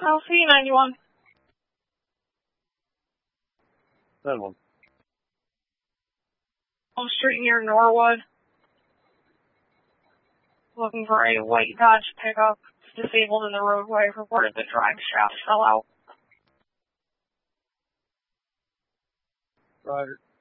LC 91. 91. Home Street near Norwood. Looking for a white Dodge pickup. It's disabled in the roadway. Reported the drive shaft fell out. Roger.